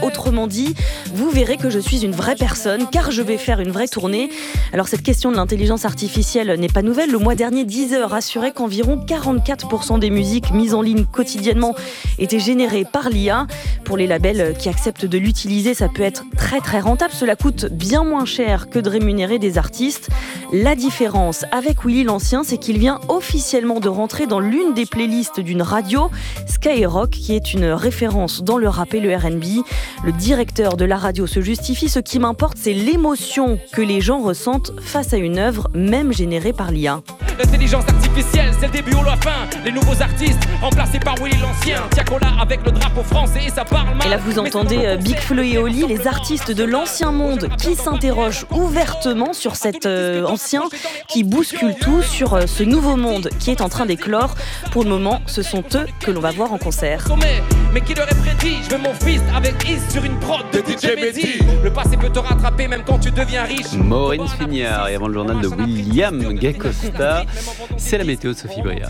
Autrement dit, vous verrez que je suis une vraie personne car je vais faire une vraie tournée. Alors cette question de l'intelligence artificielle n'est pas nouvelle. Le mois dernier, Deezer assurait qu'environ 44% des musiques mises en ligne quotidiennement étaient générées par l'IA. Pour les labels qui acceptent de l'utiliser, ça peut être très très rentable. Cela coûte bien moins cher que de rémunérer des artistes. La différence avec Willy l'Ancien, c'est qu'il vient officiellement de rentrer dans l'une des playlists d'une radio, Skyrock, qui est une référence dans le rap et le R&B. Le directeur de la radio se justifie. Ce qui m'importe, c'est l'émotion que les gens ressentent face à une œuvre, même générée par l'IA. L'intelligence artificielle, c'est le début ou la fin. Les nouveaux artistes remplacés par Willy l'Ancien. Tiakola avec le drapeau français, ça parle mal. Et là, vous entendez Big Flo et Oli, les artistes de l'ancien monde qui s'interrogent ouvertement sur cet ancien qui bouscule tout, sur ce nouveau monde qui est en train d'éclore. Pour le moment, ce sont eux que l'on va voir en concert. Mais qui l'aurait prédit? Je veux mon fils avec Is sur une prod de DJ Mehdi. Le passé peut te rattraper même quand tu deviens riche. Maureen Fignard, et avant le journal de William Gay-Costa, c'est la météo de Sophie Bria.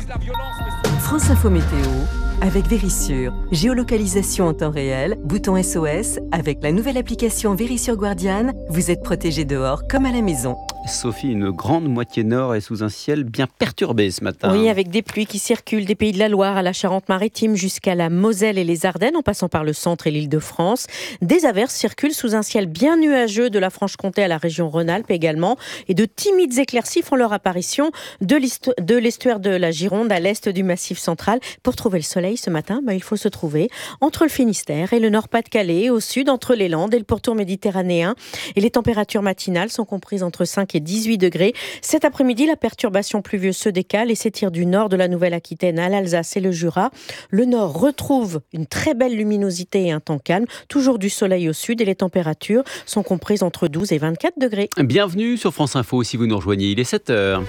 France Info Météo avec Vérissure. Géolocalisation en temps réel, bouton SOS. Avec la nouvelle application Vérissure Guardian, vous êtes protégé dehors comme à la maison. Sophie, une grande moitié nord est sous un ciel bien perturbé ce matin. Oui, avec des pluies qui circulent des Pays de la Loire à la Charente-Maritime jusqu'à la Moselle et les Ardennes, en passant par le centre et l'Île-de-France. Des averses circulent sous un ciel bien nuageux de la Franche-Comté à la région Rhône-Alpes également. Et de timides éclaircies font leur apparition de l'estuaire de la Gironde à l'est du Massif central. Pour trouver le soleil ce matin, il faut se trouver entre le Finistère et le Nord-Pas-de-Calais, au sud entre les Landes et le pourtour méditerranéen. Et les températures matinales sont comprises entre 5 et 18 degrés. Cet après-midi, la perturbation pluvieuse se décale et s'étire du nord de la Nouvelle-Aquitaine à l'Alsace et le Jura. Le nord retrouve une très belle luminosité et un temps calme, toujours du soleil au sud, et les températures sont comprises entre 12 et 24 degrés. Bienvenue sur France Info si vous nous rejoignez, il est 7h.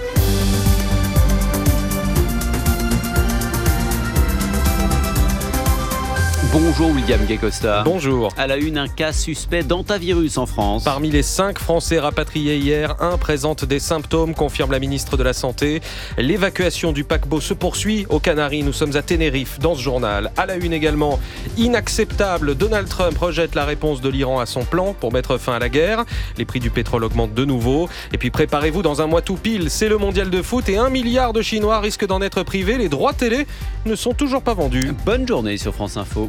Bonjour William Gay-Costa. Bonjour. À la une, un cas suspect d'hantavirus en France. Parmi les 5 Français rapatriés hier, un présente des symptômes, confirme la ministre de la Santé. L'évacuation du paquebot se poursuit aux Canaries. Nous sommes à Tenerife dans ce journal. À la une également, inacceptable, Donald Trump rejette la réponse de l'Iran à son plan pour mettre fin à la guerre. Les prix du pétrole augmentent de nouveau. Et puis préparez-vous, dans un mois tout pile, c'est le mondial de foot et 1 milliard de Chinois risquent d'en être privés. Les droits télé ne sont toujours pas vendus. Bonne journée sur France Info.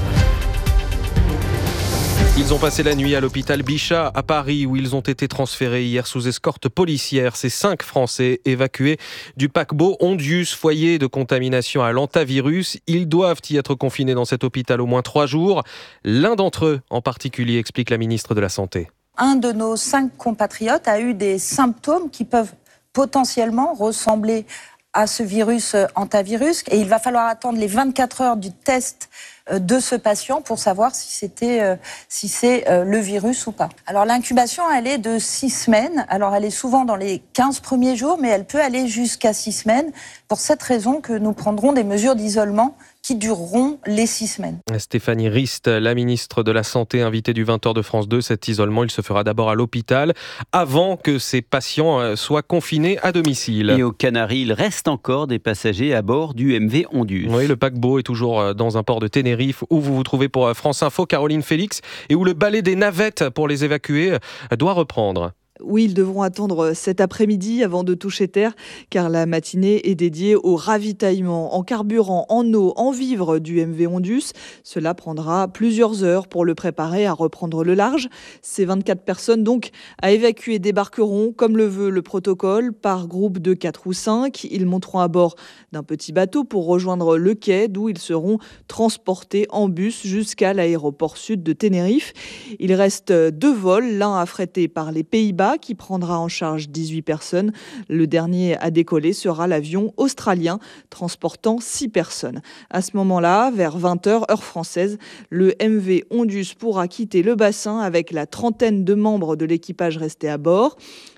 Ils ont passé la nuit à l'hôpital Bichat à Paris où ils ont été transférés hier sous escorte policière. Ces 5 Français évacués du paquebot Ondius, foyer de contamination à l'hantavirus. Ils doivent y être confinés dans cet hôpital au moins 3 jours. L'un d'entre eux en particulier, explique la ministre de la Santé. Un de nos 5 compatriotes a eu des symptômes qui peuvent potentiellement ressembler à ce virus hantavirus et il va falloir attendre les 24 heures du test de ce patient pour savoir si c'est le virus ou pas. Alors l'incubation, elle est de 6 semaines. Alors elle est souvent dans les 15 premiers jours, mais elle peut aller jusqu'à 6 semaines. Pour cette raison que nous prendrons des mesures d'isolement qui dureront les 6 semaines. Stéphanie Rist, la ministre de la Santé, invitée du 20h de France 2. Cet isolement, il se fera d'abord à l'hôpital avant que ces patients soient confinés à domicile. Et aux Canaries, il reste encore des passagers à bord du MV Ondius. Oui, le paquebot est toujours dans un port de Tenerife où vous vous trouvez pour France Info, Caroline Félix, et où le balai des navettes pour les évacuer doit reprendre. Oui, ils devront attendre cet après-midi avant de toucher terre, car la matinée est dédiée au ravitaillement en carburant, en eau, en vivres du MV Ondius. Cela prendra plusieurs heures pour le préparer à reprendre le large. Ces 24 personnes donc à évacuer débarqueront, comme le veut le protocole, par groupe de 4 ou 5. Ils monteront à bord d'un petit bateau pour rejoindre le quai, d'où ils seront transportés en bus jusqu'à l'aéroport sud de Tenerife. Il reste 2 vols, l'un affrété par les Pays-Bas, qui prendra en charge 18 personnes. Le dernier à décoller sera l'avion australien transportant 6 personnes. À ce moment-là, vers 20h, heure française, le MV Ondius pourra quitter le bassin avec la trentaine de membres de l'équipage restés à bord.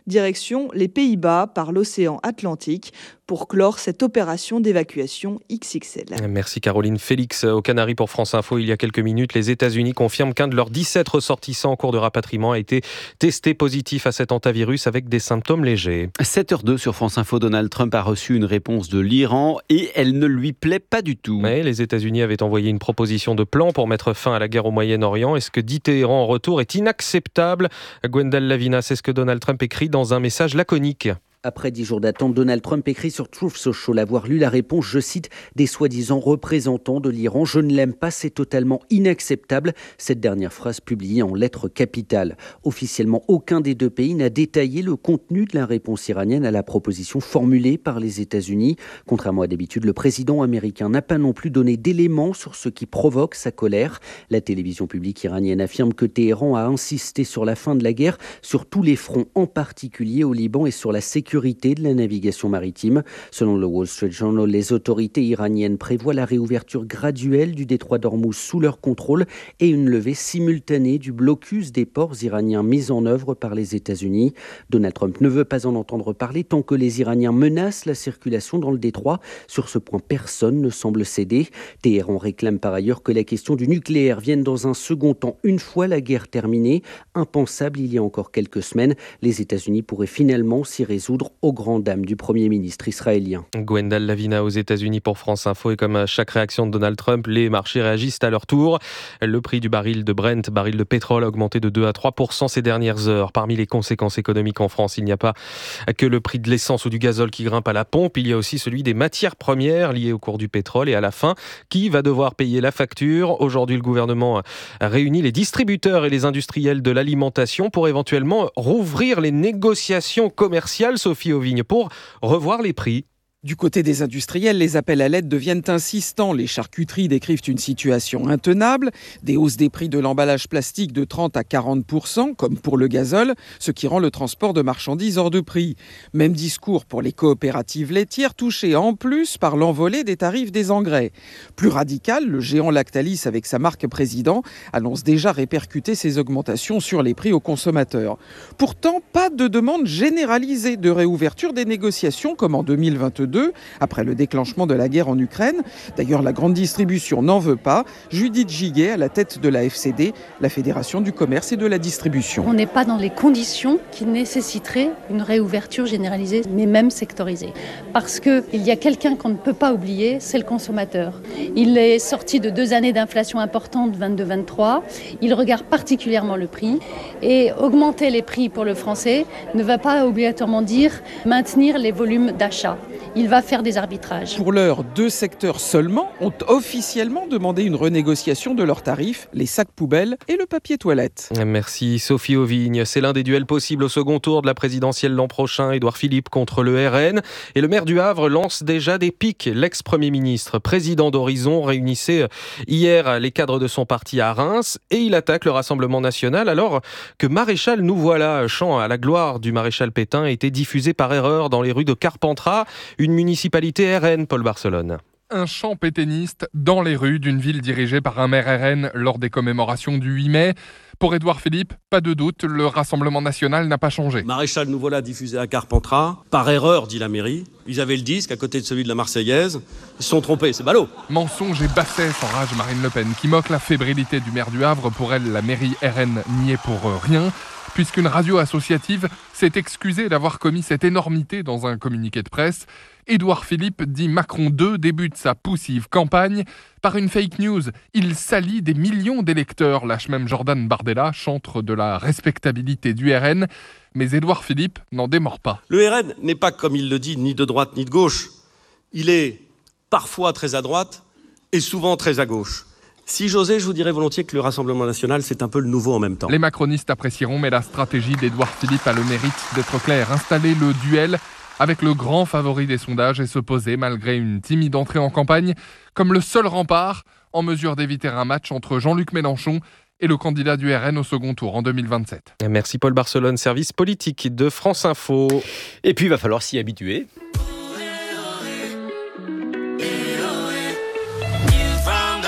Direction les Pays-Bas par l'océan Atlantique pour clore cette opération d'évacuation XXL. Merci Caroline. Félix, aux Canaries pour France Info, il y a quelques minutes, les États-Unis confirment qu'un de leurs 17 ressortissants en cours de rapatriement a été testé positif à cet hantavirus avec des symptômes légers. 7h02 sur France Info, Donald Trump a reçu une réponse de l'Iran et elle ne lui plaît pas du tout. Mais les États-Unis avaient envoyé une proposition de plan pour mettre fin à la guerre au Moyen-Orient et ce que dit Téhéran en retour est inacceptable. Gwendal Lavina, c'est ce que Donald Trump écrit dans un message laconique. Après 10 jours d'attente, Donald Trump écrit sur Truth Social avoir lu la réponse, je cite, des soi-disant représentants de l'Iran. Je ne l'aime pas, c'est totalement inacceptable. Cette dernière phrase publiée en lettres capitales. Officiellement, aucun des deux pays n'a détaillé le contenu de la réponse iranienne à la proposition formulée par les États-Unis. Contrairement à d'habitude, le président américain n'a pas non plus donné d'éléments sur ce qui provoque sa colère. La télévision publique iranienne affirme que Téhéran a insisté sur la fin de la guerre sur tous les fronts, en particulier au Liban et sur la sécurité de la navigation maritime. Selon le Wall Street Journal, les autorités iraniennes prévoient la réouverture graduelle du détroit d'Ormuz sous leur contrôle et une levée simultanée du blocus des ports iraniens mis en œuvre par les États-Unis. Donald Trump ne veut pas en entendre parler tant que les Iraniens menacent la circulation dans le détroit. Sur ce point, personne ne semble céder. Téhéran réclame par ailleurs que la question du nucléaire vienne dans un second temps une fois la guerre terminée. Impensable il y a encore quelques semaines, les États-Unis pourraient finalement s'y résoudre aux grandes dames du Premier ministre israélien. Gwendal Lavina aux États-Unis pour France Info et comme à chaque réaction de Donald Trump, les marchés réagissent à leur tour. Le prix du baril de Brent, baril de pétrole, a augmenté de 2 à 3% ces dernières heures. Parmi les conséquences économiques en France, il n'y a pas que le prix de l'essence ou du gazole qui grimpe à la pompe, il y a aussi celui des matières premières liées au cours du pétrole et à la fin, qui va devoir payer la facture? Aujourd'hui, le gouvernement a réuni les distributeurs et les industriels de l'alimentation pour éventuellement rouvrir les négociations commerciales, Sophie Auvigne, pour revoir les prix. Du côté des industriels, les appels à l'aide deviennent insistants. Les charcuteries décrivent une situation intenable, des hausses des prix de l'emballage plastique de 30 à 40%, comme pour le gazole, ce qui rend le transport de marchandises hors de prix. Même discours pour les coopératives laitières, touchées en plus par l'envolée des tarifs des engrais. Plus radical, le géant Lactalis, avec sa marque Président, annonce déjà répercuter ces augmentations sur les prix aux consommateurs. Pourtant, pas de demande généralisée de réouverture des négociations comme en 2022, après le déclenchement de la guerre en Ukraine. D'ailleurs, la grande distribution n'en veut pas. Judith Giguet, à la tête de la FCD, la Fédération du commerce et de la distribution. On n'est pas dans les conditions qui nécessiteraient une réouverture généralisée, mais même sectorisée. Parce qu'il y a quelqu'un qu'on ne peut pas oublier, c'est le consommateur. Il est sorti de 2 années d'inflation importante, 22-23. Il regarde particulièrement le prix. Et augmenter les prix pour le Français ne va pas obligatoirement dire maintenir les volumes d'achat. Il va faire des arbitrages. Pour l'heure, 2 secteurs seulement ont officiellement demandé une renégociation de leurs tarifs, les sacs poubelles et le papier toilette. Merci Sophie Auvigne. C'est l'un des duels possibles au second tour de la présidentielle l'an prochain. Édouard Philippe contre le RN. Et le maire du Havre lance déjà des piques. L'ex-premier ministre, président d'Horizon, réunissait hier les cadres de son parti à Reims et il attaque le Rassemblement national alors que Maréchal nous voilà, chant à la gloire du maréchal Pétain, a été diffusé par erreur dans les rues de Carpentras, une municipalité RN, Paul Barcelone. Un chant pétainiste dans les rues d'une ville dirigée par un maire RN lors des commémorations du 8 mai. Pour Édouard Philippe, pas de doute, le Rassemblement national n'a pas changé. Maréchal nous voilà diffusé à Carpentras, par erreur, dit la mairie. Ils avaient le disque à côté de celui de la Marseillaise. Ils se sont trompés, c'est ballot. Mensonge et bassesse s'enrage Marine Le Pen, qui moque la fébrilité du maire du Havre. Pour elle, la mairie RN n'y est pour rien, puisqu'une radio associative s'est excusée d'avoir commis cette énormité dans un communiqué de presse. Édouard Philippe dit Macron 2 débute sa poussive campagne par une fake news. Il salit des millions d'électeurs, lâche même Jordan Bardella, chantre de la respectabilité du RN. Mais Édouard Philippe n'en démord pas. Le RN n'est pas, comme il le dit, ni de droite ni de gauche. Il est parfois très à droite et souvent très à gauche. Si j'osais, je vous dirais volontiers que le Rassemblement national, c'est un peu le nouveau en même temps. Les macronistes apprécieront, mais la stratégie d'Édouard Philippe a le mérite d'être claire. Installer le duel avec le grand favori des sondages et se poser, malgré une timide entrée en campagne, comme le seul rempart en mesure d'éviter un match entre Jean-Luc Mélenchon et le candidat du RN au second tour en 2027. Merci Paul Barcelone, service politique de France Info. Et puis il va falloir s'y habituer.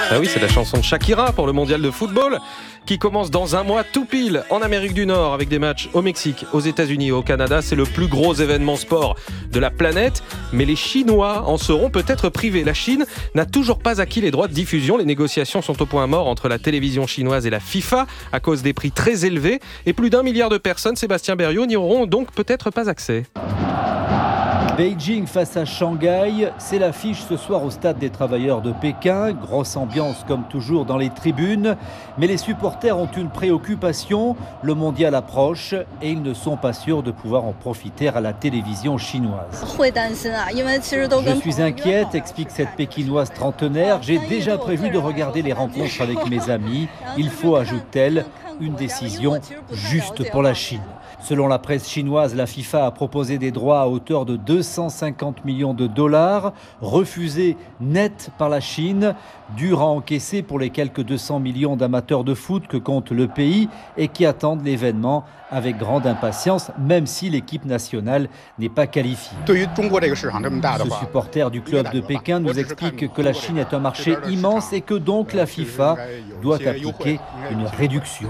Ah oui, c'est la chanson de Shakira pour le mondial de football qui commence dans un mois tout pile en Amérique du Nord avec des matchs au Mexique, aux États-Unis et au Canada. C'est le plus gros événement sport de la planète, mais les Chinois en seront peut-être privés. La Chine n'a toujours pas acquis les droits de diffusion. Les négociations sont au point mort entre la télévision chinoise et la FIFA à cause des prix très élevés et plus d'1 milliard de personnes, Sébastien Berriot, n'y auront donc peut-être pas accès. Beijing face à Shanghai, c'est l'affiche ce soir au stade des Travailleurs de Pékin. Grosse ambiance comme toujours dans les tribunes. Mais les supporters ont une préoccupation. Le mondial approche et ils ne sont pas sûrs de pouvoir en profiter à la télévision chinoise. Je suis inquiète, explique cette Pékinoise trentenaire. J'ai déjà prévu de regarder les rencontres avec mes amis. Il faut, ajoute-t-elle, une décision juste pour la Chine. Selon la presse chinoise, la FIFA a proposé des droits à hauteur de 250 millions de dollars, refusés net par la Chine, dur à encaisser pour les quelques 200 millions d'amateurs de foot que compte le pays et qui attendent l'événement avec grande impatience, même si l'équipe nationale n'est pas qualifiée. Ce supporter du club de Pékin nous explique que la Chine est un marché immense et que donc la FIFA doit appliquer une réduction.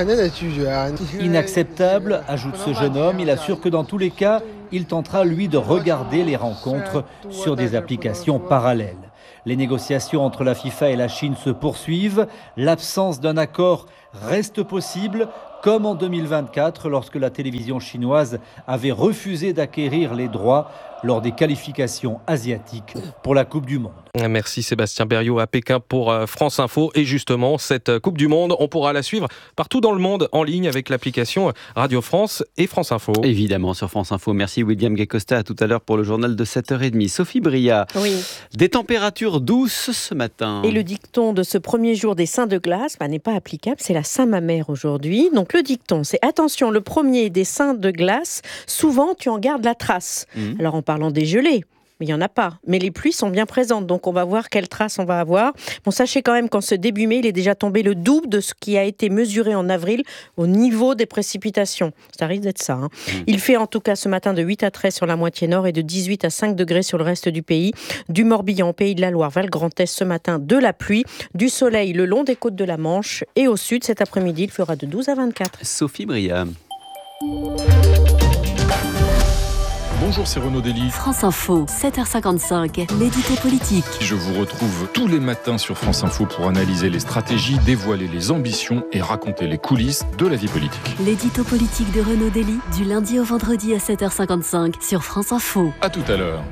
Inacceptable, ajoute ce jeune homme. Il assure que dans tous les cas, il tentera lui de regarder les rencontres sur des applications parallèles. Les négociations entre la FIFA et la Chine se poursuivent. L'absence d'un accord reste possible, comme en 2024, lorsque la télévision chinoise avait refusé d'acquérir les droits lors des qualifications asiatiques pour la Coupe du Monde. Merci Sébastien Berriot à Pékin pour France Info. Et justement, cette Coupe du Monde, on pourra la suivre partout dans le monde en ligne avec l'application Radio France et France Info. Évidemment, sur France Info. Merci William Gay-Costa. À tout à l'heure pour le journal de 7h30. Sophie Bria, oui. Des températures douces ce matin. Et le dicton de ce premier jour des Saints de glace n'est pas applicable. C'est la Saint-Mamère aujourd'hui. Donc le dicton, c'est attention, le premier des Saints de glace, souvent tu en gardes la trace. Alors en parlant des gelées, mais il n'y en a pas. Mais les pluies sont bien présentes, donc on va voir quelle trace on va avoir. Bon, sachez quand même qu'en ce début mai, il est déjà tombé le double de ce qui a été mesuré en avril au niveau des précipitations. Ça risque d'être ça. Il fait en tout cas ce matin de 8 à 13 sur la moitié nord et de 18 à 5 degrés sur le reste du pays. Du Morbihan au Pays de la Loire, vers le Grand Est ce matin, de la pluie, du soleil le long des côtes de la Manche et au sud cet après-midi, il fera de 12 à 24. Sophie Bria. Bonjour, c'est Renaud Dely. France Info, 7h55, l'édito politique. Je vous retrouve tous les matins sur France Info pour analyser les stratégies, dévoiler les ambitions et raconter les coulisses de la vie politique. L'édito politique de Renaud Dely, du lundi au vendredi à 7h55 sur France Info. À tout à l'heure.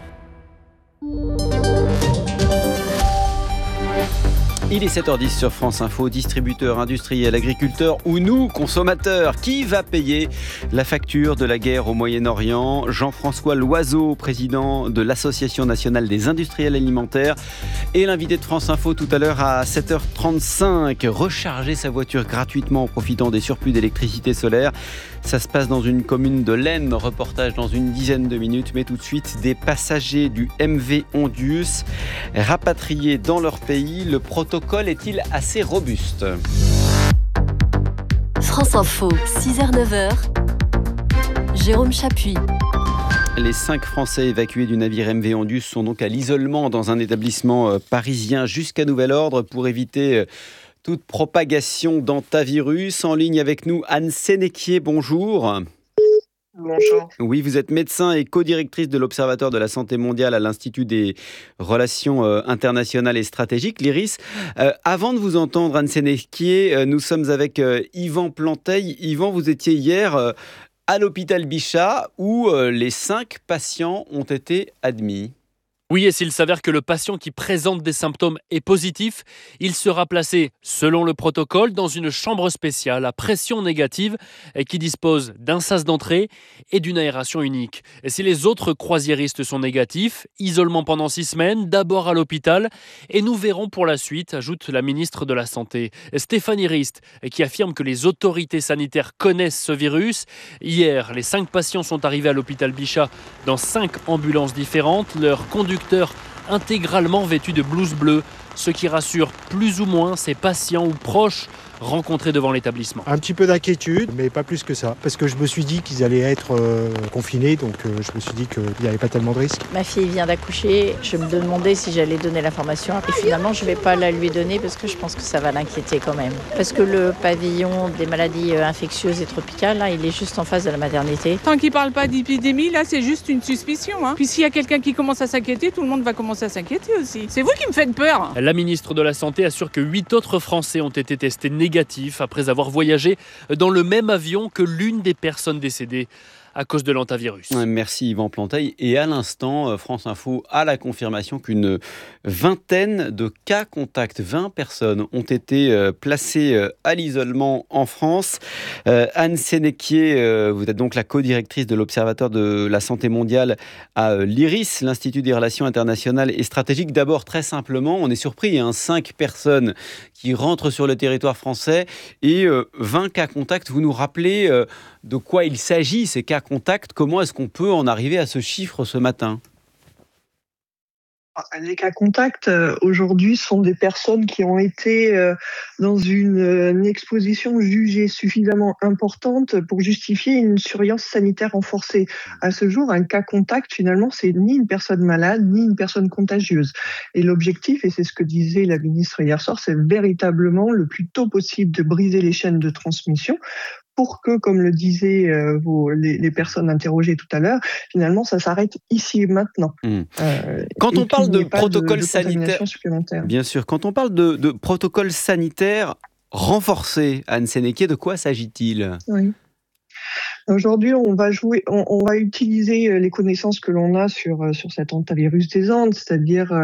Il est 7h10 sur France Info, distributeurs, industriels, agriculteurs ou nous, consommateurs. Qui va payer la facture de la guerre au Moyen-Orient ? Jean-François Loiseau, président de l'Association nationale des industriels alimentaires, et l'invité de France Info tout à l'heure à 7h35. Recharger sa voiture gratuitement en profitant des surplus d'électricité solaire. Ça se passe dans une commune de l'Aisne, reportage dans une dizaine de minutes. Mais tout de suite, des passagers du MV Ondius rapatriés dans leur pays. Le protocole est-il assez robuste ? France Info, 6h-9h, Jérôme Chapuis. Les 5 Français évacués du navire MV Ondius sont donc à l'isolement dans un établissement parisien jusqu'à nouvel ordre pour éviter toute propagation d'hantavirus. En ligne avec nous, Anne Sénéquier, bonjour. Bonjour. Oui, vous êtes médecin et co-directrice de l'Observatoire de la santé mondiale à l'Institut des relations internationales et stratégiques, l'IRIS. Avant de vous entendre, Anne Sénéquier, nous sommes avec Yvan Planteil. Yvan, vous étiez hier à l'hôpital Bichat où les 5 patients ont été admis. Oui, et s'il s'avère que le patient qui présente des symptômes est positif, il sera placé, selon le protocole, dans une chambre spéciale à pression négative et qui dispose d'un sas d'entrée et d'une aération unique. Et si les autres croisiéristes sont négatifs, isolement pendant 6 semaines, d'abord à l'hôpital, et nous verrons pour la suite, ajoute la ministre de la Santé, Stéphanie Rist, qui affirme que les autorités sanitaires connaissent ce virus. Hier, les 5 patients sont arrivés à l'hôpital Bichat dans 5 ambulances différentes. Leur conducteur intégralement vêtu de blouse bleue, ce qui rassure plus ou moins ses patients ou proches rencontrés devant l'établissement. Un petit peu d'inquiétude, mais pas plus que ça. Parce que je me suis dit qu'ils allaient être confinés, donc je me suis dit qu'il n'y avait pas tellement de risques. Ma fille vient d'accoucher, je me demandais si j'allais donner l'information. Et finalement, je ne vais pas la lui donner parce que je pense que ça va l'inquiéter quand même. Parce que le pavillon des maladies infectieuses et tropicales, là, il est juste en face de la maternité. Tant qu'il ne parle pas d'épidémie, là, c'est juste une suspicion. Puis s'il y a quelqu'un qui commence à s'inquiéter, tout le monde va commencer à s'inquiéter aussi. C'est vous qui me faites peur. La ministre de la Santé assure que 8 autres Français ont été testés négatifs après avoir voyagé dans le même avion que l'une des personnes décédées à cause de l'hantavirus. Merci Yvan Planteil. Et à l'instant, France Info a la confirmation qu'une vingtaine de cas contacts, 20 personnes ont été placées à l'isolement en France. Anne Sénéquier, vous êtes donc la co-directrice de l'Observatoire de la santé mondiale à l'IRIS, l'Institut des relations internationales et stratégiques. D'abord, très simplement, on est surpris, 5 personnes qui rentrent sur le territoire français et 20 cas contacts. Vous nous rappelez de quoi il s'agit, ces cas contacts? Comment est-ce qu'on peut en arriver à ce chiffre ce matin? Les cas contacts, aujourd'hui, sont des personnes qui ont été dans une exposition jugée suffisamment importante pour justifier une surveillance sanitaire renforcée. À ce jour, un cas contact, finalement, c'est ni une personne malade, ni une personne contagieuse. Et l'objectif, et c'est ce que disait la ministre hier soir, c'est véritablement le plus tôt possible de briser les chaînes de transmission pour que, comme le disaient les personnes interrogées tout à l'heure, finalement, ça s'arrête ici et maintenant. Quand on parle de protocole sanitaire, bien sûr, quand on parle de protocole sanitaire renforcé, Anne Sénéquier, de quoi s'agit-il? Oui. Aujourd'hui, on va utiliser les connaissances que l'on a sur cet hantavirus des Andes, c'est-à-dire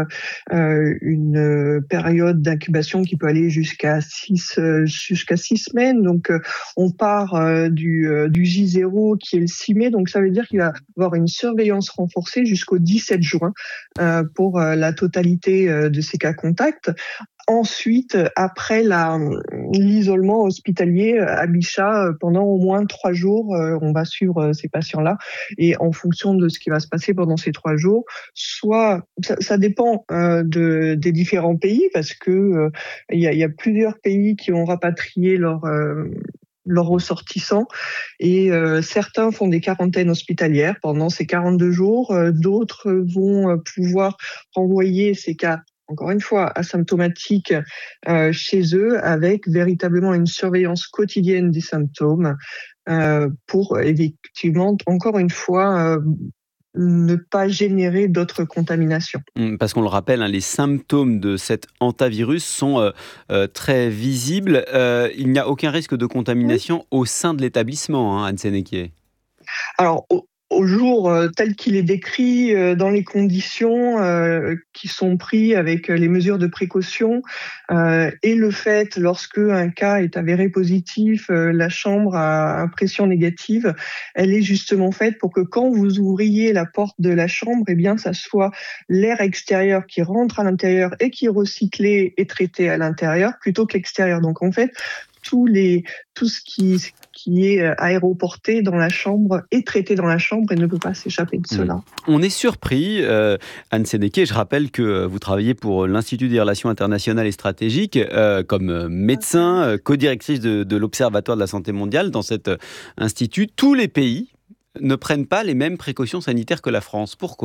une période d'incubation qui peut aller jusqu'à 6 semaines. Donc, on part du J0 qui est le 6 mai. Donc, ça veut dire qu'il va y avoir une surveillance renforcée jusqu'au 17 juin pour la totalité de ces cas contacts. Ensuite, après l'isolement hospitalier à Bichat, pendant au moins 3 jours, on va suivre ces patients-là. Et en fonction de ce qui va se passer pendant ces 3 jours, soit ça dépend des différents pays, parce que il y a plusieurs pays qui ont rapatrié leurs ressortissants et certains font des quarantaines hospitalières pendant ces 42 jours. D'autres vont pouvoir renvoyer ces cas, encore une fois, asymptomatiques chez eux, avec véritablement une surveillance quotidienne des symptômes pour effectivement, encore une fois, ne pas générer d'autres contaminations. Parce qu'on le rappelle, les symptômes de cet hantavirus sont très visibles. Il n'y a aucun risque de contamination au sein de l'établissement, Anne Sénéquier. Alors, au jour tel qu'il est décrit, dans les conditions qui sont prises avec les mesures de précaution et le fait, lorsque un cas est avéré positif, la chambre à impression négative, elle est justement faite pour que quand vous ouvriez la porte de la chambre, eh bien, ça soit l'air extérieur qui rentre à l'intérieur et qui est recyclé et traité à l'intérieur plutôt que l'extérieur. Donc en fait, tout ce qui est aéroporté dans la chambre est traité dans la chambre et ne peut pas s'échapper de cela. On est surpris, Anne Sénéquier, je rappelle que vous travaillez pour l'Institut des relations internationales et stratégiques comme médecin, co-directrice de l'Observatoire de la santé mondiale. Dans cet institut, tous les pays ne prennent pas les mêmes précautions sanitaires que la France. Pourquoi ?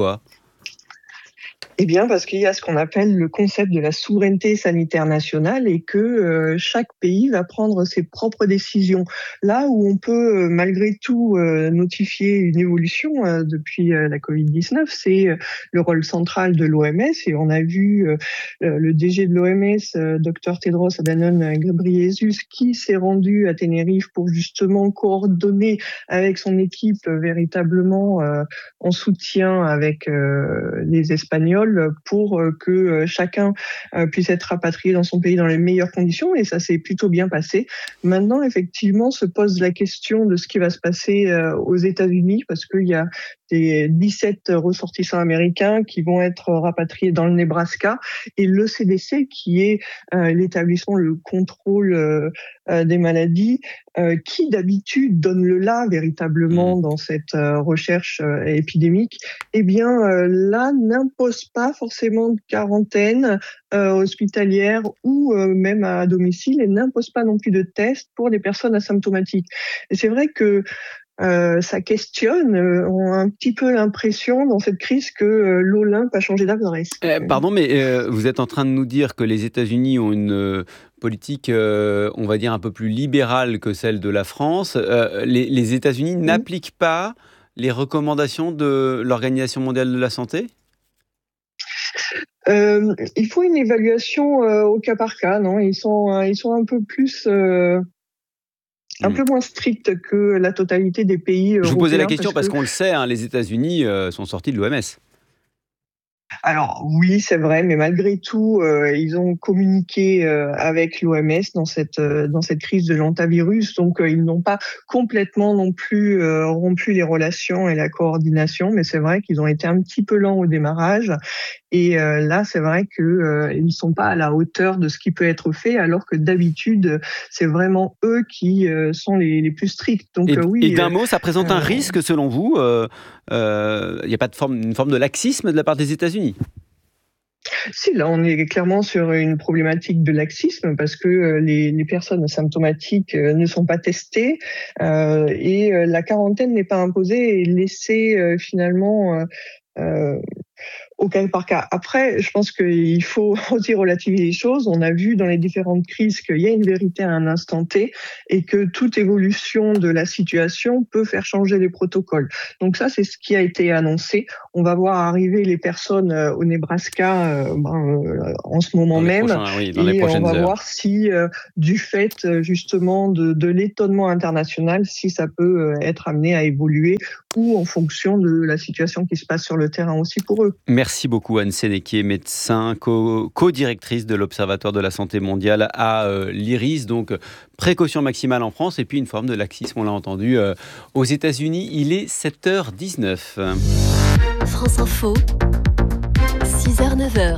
Eh bien, parce qu'il y a ce qu'on appelle le concept de la souveraineté sanitaire nationale et que chaque pays va prendre ses propres décisions. Là où on peut malgré tout notifier une évolution depuis la Covid-19, c'est le rôle central de l'OMS. Et on a vu le DG de l'OMS, Dr Tedros Adhanom Ghebreyesus, qui s'est rendu à Tenerife pour justement coordonner avec son équipe véritablement en soutien avec les Espagnols pour que chacun puisse être rapatrié dans son pays dans les meilleures conditions, et ça s'est plutôt bien passé. Maintenant, effectivement, se pose la question de ce qui va se passer aux États-Unis, parce qu'il y a des 17 ressortissants américains qui vont être rapatriés dans le Nebraska, et le CDC, qui est l'établissement, le contrôle des maladies, qui d'habitude donne le là véritablement dans cette recherche épidémique, eh bien là n'impose pas forcément de quarantaine hospitalière ou même à domicile, et n'impose pas non plus de tests pour les personnes asymptomatiques. Et c'est vrai que ça questionne, on a un petit peu l'impression dans cette crise que l'Olympe a changé d'adresse. Pardon, mais vous êtes en train de nous dire que les États-Unis ont une politique, on va dire, un peu plus libérale que celle de la France. Les États-Unis n'appliquent pas les recommandations de l'Organisation mondiale de la santé ? Il faut une évaluation au cas par cas, non ? Ils sont un peu plus... un peu moins strict que la totalité des pays européens. Je vous posais la question parce qu'on le sait, les États-Unis sont sortis de l'OMS. Alors oui, c'est vrai, mais malgré tout, ils ont communiqué avec l'OMS dans cette crise de l'hantavirus, donc ils n'ont pas complètement non plus rompu les relations et la coordination, mais c'est vrai qu'ils ont été un petit peu lents au démarrage. Et là, c'est vrai qu'ils ne sont pas à la hauteur de ce qui peut être fait, alors que d'habitude, c'est vraiment eux qui sont les plus stricts. Donc, oui, et d'un mot, ça présente un risque, selon vous ? Il n'y a pas une forme de laxisme de la part des États-Unis ? Si, là, on est clairement sur une problématique de laxisme parce que les personnes asymptomatiques ne sont pas testées et la quarantaine n'est pas imposée et laissée finalement... au cas par cas. Après, je pense qu'il faut aussi relativiser les choses. On a vu dans les différentes crises qu'il y a une vérité à un instant T et que toute évolution de la situation peut faire changer les protocoles. Donc ça, c'est ce qui a été annoncé. On va voir arriver les personnes au Nebraska en ce moment même. Et on va voir si, du fait justement de l'étonnement international, si ça peut être amené à évoluer ou en fonction de la situation qui se passe sur le terrain aussi pour eux. Merci beaucoup Anne Sénéquier, médecin, co-directrice de l'Observatoire de la santé mondiale à l'IRIS. Donc précaution maximale en France et puis une forme de laxisme, on l'a entendu, aux États-Unis. Il est 7h19. France Info, 6h, 9h.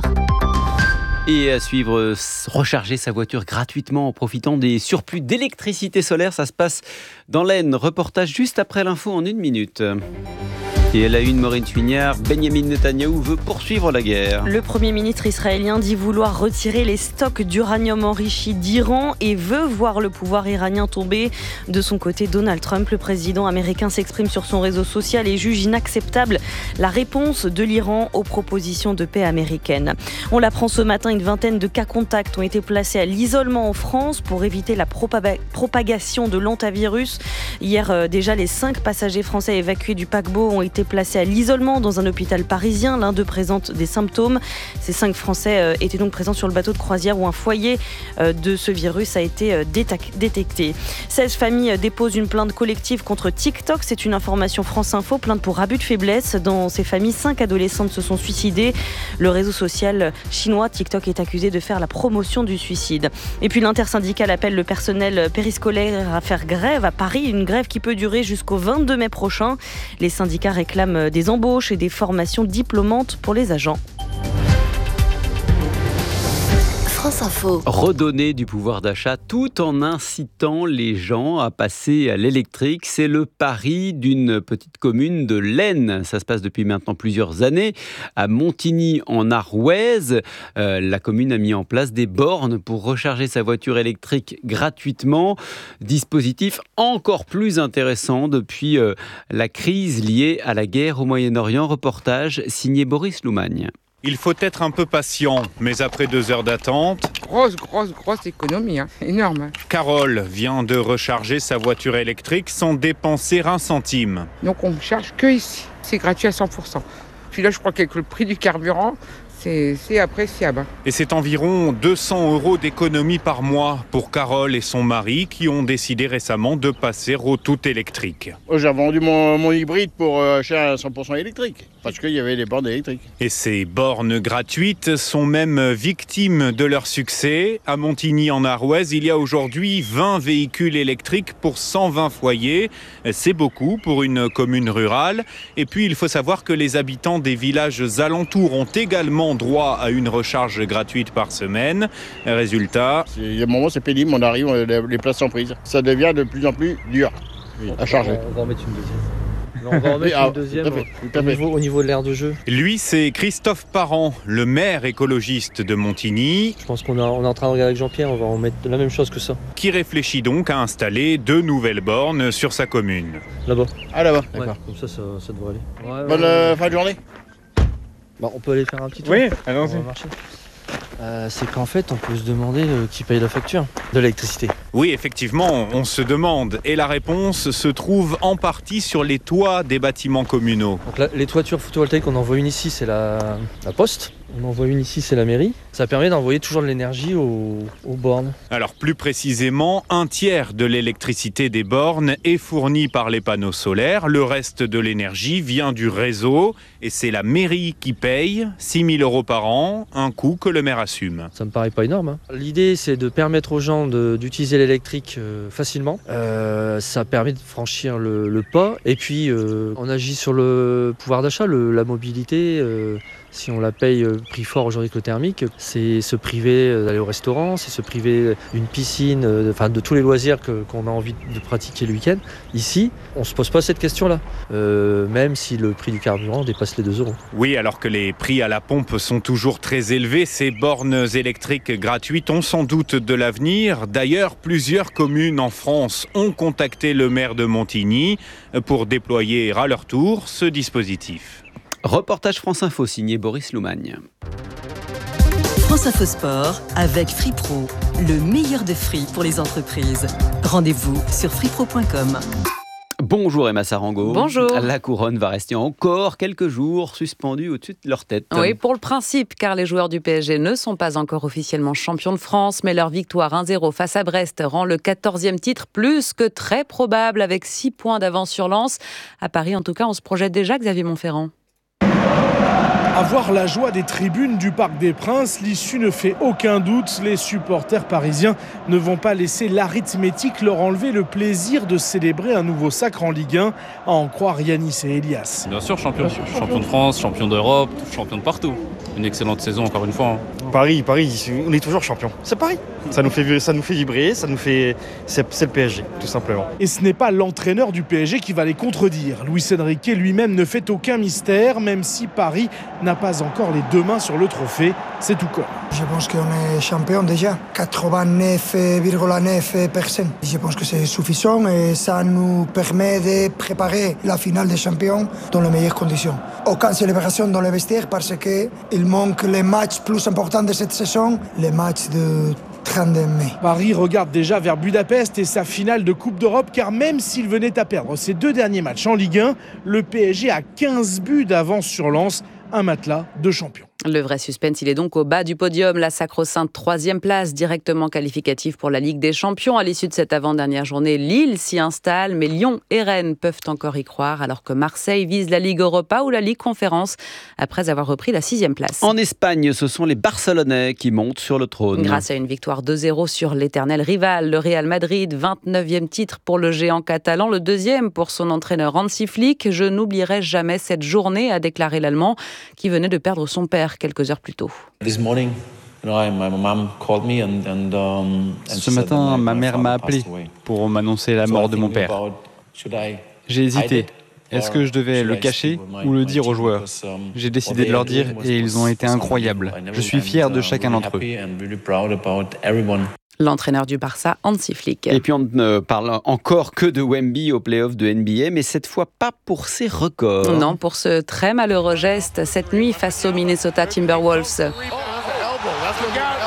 Et à suivre, recharger sa voiture gratuitement en profitant des surplus d'électricité solaire. Ça se passe dans l'Aisne. Reportage juste après l'info en 1 minute. Et à la une, Maureen Suignard, Benjamin Netanyahou veut poursuivre la guerre. Le Premier ministre israélien dit vouloir retirer les stocks d'uranium enrichi d'Iran et veut voir le pouvoir iranien tomber. De son côté, Donald Trump, le président américain, s'exprime sur son réseau social et juge inacceptable la réponse de l'Iran aux propositions de paix américaines. On l'apprend ce matin, une vingtaine de cas contacts ont été placés à l'isolement en France pour éviter la propagation de l'hantavirus. Hier, déjà, les 5 passagers français évacués du paquebot ont été placés à l'isolement dans un hôpital parisien. L'un d'eux présente des symptômes. Ces 5 Français étaient donc présents sur le bateau de croisière où un foyer de ce virus a été détecté. 16 familles déposent une plainte collective contre TikTok. C'est une information France Info, plainte pour abus de faiblesse. Dans ces familles, 5 adolescentes se sont suicidées. Le réseau social chinois TikTok est accusé de faire la promotion du suicide. Et puis l'intersyndicale appelle le personnel périscolaire à faire grève à Paris. Une grève qui peut durer jusqu'au 22 mai prochain. Les syndicats réclament des embauches et des formations diplômantes pour les agents. France Info. Redonner du pouvoir d'achat tout en incitant les gens à passer à l'électrique, c'est le pari d'une petite commune de l'Aisne. Ça se passe depuis maintenant plusieurs années. À Montigny en Arouèze, la commune a mis en place des bornes pour recharger sa voiture électrique gratuitement. Dispositif encore plus intéressant depuis la crise liée à la guerre au Moyen-Orient. Reportage signé Boris Loumagne. Il faut être un peu patient, mais après 2 heures d'attente... Grosse économie, énorme. Carole vient de recharger sa voiture électrique sans dépenser un centime. Donc on ne charge que ici, c'est gratuit à 100%. Puis là je crois qu'avec le prix du carburant, c'est appréciable. Et c'est environ 200 € d'économie par mois pour Carole et son mari qui ont décidé récemment de passer au tout électrique. J'ai vendu mon hybride pour acheter un 100% électrique. parce qu'il y avait des bornes électriques. Et ces bornes gratuites sont même victimes de leur succès. À Montigny en Arouèze, il y a aujourd'hui 20 véhicules électriques pour 120 foyers. C'est beaucoup pour une commune rurale. Et puis il faut savoir que les habitants des villages alentours ont également droit à une recharge gratuite par semaine. Résultat... Il y a un moment c'est pénible, on arrive, les places sont prises. Ça devient de plus en plus dur à charger. On va en mettre une deuxième. On va en mettre une deuxième au niveau de l'aire de jeu. Lui, c'est Christophe Parent, le maire écologiste de Montigny. Je pense qu'on est en train de regarder avec Jean-Pierre, on va en mettre la même chose que ça. Qui réfléchit donc à installer 2 nouvelles bornes sur sa commune. Là-bas. Ah là-bas, d'accord. Ouais, comme ça devrait aller. Ouais, bonne fin de journée. Bah, on peut aller faire un petit tour. Oui, allons-y. On va marcher. C'est qu'en fait, on peut se demander qui paye la facture de l'électricité. Oui, effectivement, on se demande. Et la réponse se trouve en partie sur les toits des bâtiments communaux. Donc là, les toitures photovoltaïques, on en voit une ici, c'est la poste. On en voit une ici, c'est la mairie. Ça permet d'envoyer toujours de l'énergie aux bornes. Alors plus précisément, 1/3 de l'électricité des bornes est fournie par les panneaux solaires. Le reste de l'énergie vient du réseau. Et c'est la mairie qui paye 6 000 € par an, un coût que le maire assume. Ça me paraît pas énorme. Hein. L'idée, c'est de permettre aux gens d'utiliser l'électrique facilement. Ça permet de franchir le pas. Et puis, on agit sur le pouvoir d'achat, la mobilité. Si on la paye prix fort aujourd'hui que le thermique, c'est se priver d'aller au restaurant, c'est se priver d'une piscine, de tous les loisirs qu'on a envie de pratiquer le week-end. Ici, on ne se pose pas cette question-là, même si le prix du carburant dépasse les 2 €. Oui, alors que les prix à la pompe sont toujours très élevés, ces bornes électriques gratuites ont sans doute de l'avenir. D'ailleurs, plusieurs communes en France ont contacté le maire de Montigny pour déployer à leur tour ce dispositif. Reportage France Info signé Boris Loumagne. France Info Sport avec Free Pro, le meilleur de free pour les entreprises. Rendez-vous sur freepro.com. Bonjour Emma Sarango. Bonjour. La couronne va rester encore quelques jours suspendue au-dessus de leur tête. Oui, pour le principe, car les joueurs du PSG ne sont pas encore officiellement champions de France, mais leur victoire 1-0 face à Brest rend le 14e titre plus que très probable avec 6 points d'avance sur Lens. À Paris, en tout cas, on se projette déjà, Xavier Montferrand. À voir la joie des tribunes du Parc des Princes, l'issue ne fait aucun doute. Les supporters parisiens ne vont pas laisser l'arithmétique leur enlever le plaisir de célébrer un nouveau sacre en Ligue 1, à en croire Yanis et Elias. Bien sûr, champion de France, champion d'Europe, champion de partout. Une excellente saison encore une fois. Paris, on est toujours champion. C'est Paris. Ça nous fait vibrer, c'est le PSG, tout simplement. Et ce n'est pas l'entraîneur du PSG qui va les contredire. Luis Enrique lui-même ne fait aucun mystère, même si Paris n'a pas encore les 2 mains sur le trophée. C'est tout comme. Je pense qu'on est champion déjà. 89,9%. Je pense que c'est suffisant et ça nous permet de préparer la finale des champions dans les meilleures conditions. Aucune célébration dans les vestiaires parce qu'il manque les matchs plus importants de cette saison, les matchs de 32 mai. Paris regarde déjà vers Budapest et sa finale de Coupe d'Europe, car même s'il venait à perdre ses 2 derniers matchs en Ligue 1, le PSG a 15 buts d'avance sur Lens, un matelas de champion. Le vrai suspense, il est donc au bas du podium. La sacro-sainte 3e place, directement qualificative pour la Ligue des Champions. À l'issue de cette avant-dernière journée, Lille s'y installe, mais Lyon et Rennes peuvent encore y croire, alors que Marseille vise la Ligue Europa ou la Ligue Conférence, après avoir repris la 6e place. En Espagne, ce sont les Barcelonais qui montent sur le trône. Grâce à une victoire 2-0 sur l'éternel rival, le Real Madrid, 29e titre pour le géant catalan, le 2e pour son entraîneur Hansi Flick. Je n'oublierai jamais cette journée, a déclaré l'Allemand, qui venait de perdre son père quelques heures plus tôt. Ce matin, ma mère m'a appelé pour m'annoncer la mort de mon père. J'ai hésité. Est-ce que je devais le cacher ou le dire aux joueurs ? J'ai décidé de leur dire et ils ont été incroyables. Je suis fier de chacun d'entre eux. L'entraîneur du Barça, Hansi Flick. Et puis on ne parle encore que de Wemby au play-off de NBA, mais cette fois pas pour ses records. Non, pour ce très malheureux geste cette nuit face aux Minnesota Timberwolves.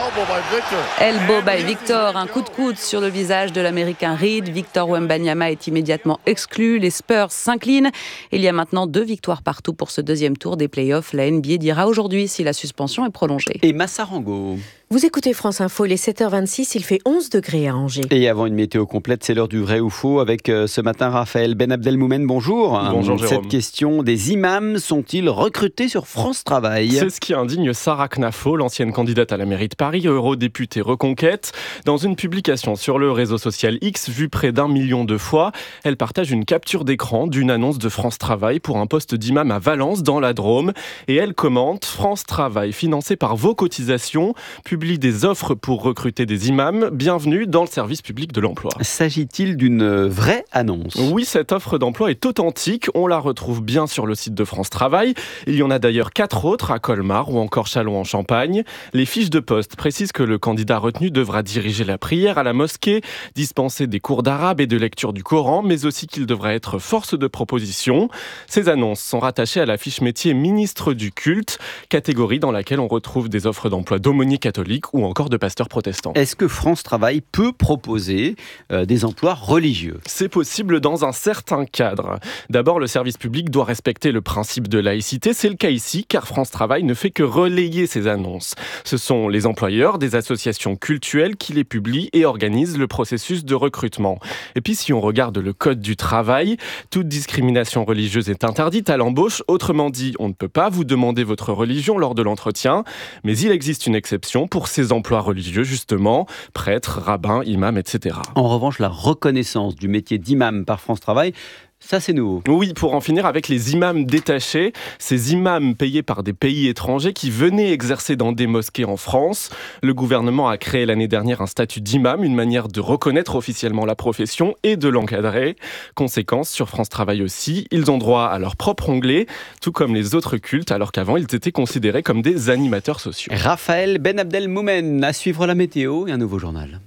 Elbow by Victor, un coup de coude sur le visage de l'Américain Reed. Victor Wembanyama est immédiatement exclu. Les Spurs s'inclinent. Il y a maintenant 2 victoires partout pour ce deuxième tour des playoffs. La NBA dira aujourd'hui si la suspension est prolongée. Et Massarango. Vous écoutez France Info, il est 7h26, il fait 11 degrés à Angers. Et avant une météo complète, c'est l'heure du vrai ou faux avec ce matin Raphaël Ben Abdelmoumen. Bonjour. Bonjour Jérôme. Cette question, des imams sont-ils recrutés sur France Travail ? C'est ce qui indigne Sarah Knafo, l'ancienne candidate à la mairie de Paris, eurodéputée Reconquête. Dans une publication sur le réseau social X, vue près d'1 million de fois, elle partage une capture d'écran d'une annonce de France Travail pour un poste d'imam à Valence, dans la Drôme. Et elle commente « France Travail, financé par vos cotisations, publie des offres pour recruter des imams. Bienvenue dans le service public de l'emploi. » S'agit-il d'une vraie annonce ? Oui, cette offre d'emploi est authentique. On la retrouve bien sur le site de France Travail. Il y en a d'ailleurs 4 autres à Colmar ou encore Châlons-en-Champagne. Les fiches de poste précisent que le candidat retenu devra diriger la prière à la mosquée, dispenser des cours d'arabe et de lecture du Coran, mais aussi qu'il devra être force de proposition. Ces annonces sont rattachées à la fiche métier ministre du culte, catégorie dans laquelle on retrouve des offres d'emploi d'aumônier catholique ou encore de pasteurs protestants. Est-ce que France Travail peut proposer des emplois religieux ? C'est possible dans un certain cadre. D'abord, le service public doit respecter le principe de laïcité. C'est le cas ici, car France Travail ne fait que relayer ces annonces. Ce sont les employeurs des associations cultuelles qui les publient et organisent le processus de recrutement. Et puis, si on regarde le code du travail, toute discrimination religieuse est interdite à l'embauche. Autrement dit, on ne peut pas vous demander votre religion lors de l'entretien, mais il existe une exception pour ces emplois religieux, justement, prêtres, rabbins, imams, etc. En revanche, la reconnaissance du métier d'imam par France Travail, ça c'est nouveau. Oui, pour en finir avec les imams détachés, ces imams payés par des pays étrangers qui venaient exercer dans des mosquées en France. Le gouvernement a créé l'année dernière un statut d'imam, une manière de reconnaître officiellement la profession et de l'encadrer. Conséquence, sur France Travail aussi, ils ont droit à leur propre onglet, tout comme les autres cultes, alors qu'avant ils étaient considérés comme des animateurs sociaux. Raphaël Ben Abdelmoumen, à suivre la météo et un nouveau journal.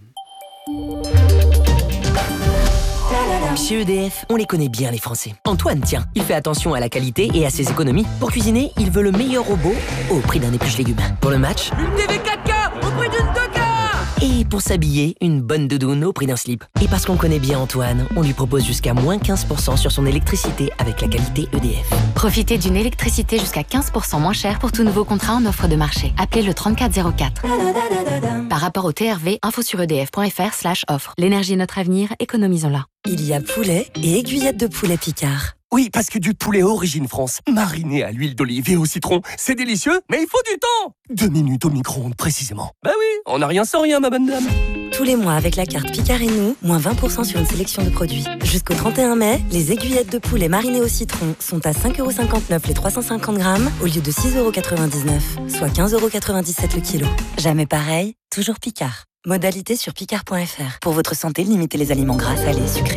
Chez EDF, on les connaît bien les Français. Antoine, tiens, il fait attention à la qualité et à ses économies. Pour cuisiner, il veut le meilleur robot au prix d'un épluche-légumes. Pour le match, une TV 4K au prix d'une 2K. Et pour s'habiller, une bonne doudoune au prix d'un slip. Et parce qu'on connaît bien Antoine, on lui propose jusqu'à moins 15% sur son électricité avec la qualité EDF. Profitez d'une électricité jusqu'à 15% moins chère pour tout nouveau contrat en offre de marché. Appelez le 3404. Par rapport au TRV, info sur edf.fr/offre. L'énergie est notre avenir, économisons-la. Il y a poulet et aiguillettes de poulet Picard. Oui, parce que du poulet Origine France, mariné à l'huile d'olive et au citron, c'est délicieux, mais il faut du temps. 2 minutes au micro-ondes, précisément. Bah oui, on n'a rien sans rien, ma bonne dame. Tous les mois, avec la carte Picard et nous, moins 20% sur une sélection de produits. Jusqu'au 31 mai, les aiguillettes de poulet marinées au citron sont à 5,59€ les 350 grammes, au lieu de 6,99€, soit 15,97€ le kilo. Jamais pareil, toujours Picard. Modalité sur picard.fr. Pour votre santé, limitez les aliments gras, salés et sucrés.